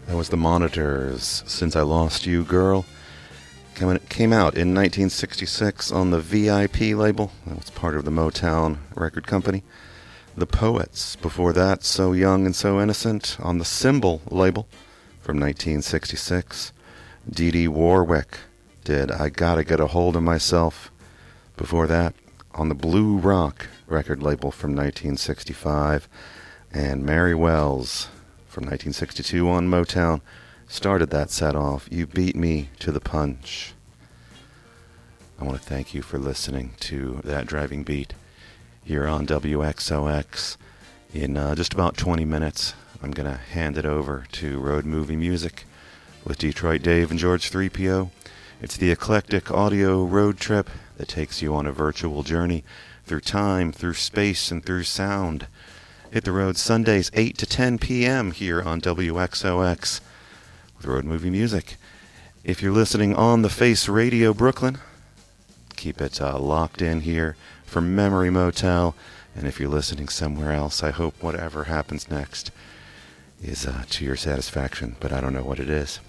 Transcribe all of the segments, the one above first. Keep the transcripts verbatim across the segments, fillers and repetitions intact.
That was the Monitors, Since I Lost You, Girl. It came out in nineteen sixty-six on the V I P label. That was part of the Motown record company. The Poets, before that, So Young and So Innocent, on the Symbol label from nineteen sixty-six. Dee Dee Warwick did I Gotta Get a Hold of Myself. Before that, on the Blue Rock record label from nineteen sixty-five. And Mary Wells from nineteen sixty-two on Motown started that set off. You Beat Me to the Punch. I want to thank you for listening to That Driving Beat here on W X O X. In uh, just about twenty minutes, I'm going to hand it over to Road Movie Music with Detroit Dave and George three P O. It's the eclectic audio road trip that takes you on a virtual journey through time, through space, and through sound. Hit the road Sundays eight to ten p.m. here on W X O X with Road Movie Music. If you're listening on the Face Radio Brooklyn, keep it uh, locked in here for Memory Motel. And if you're listening somewhere else, I hope whatever happens next is uh, to your satisfaction, but I don't know what it is.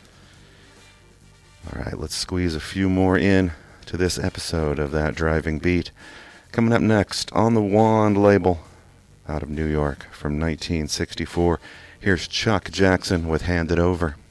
All right, let's squeeze a few more in to this episode of That Driving Beat. Coming up next, on the Wand label, out of New York from nineteen sixty-four, here's Chuck Jackson with Hand It Over.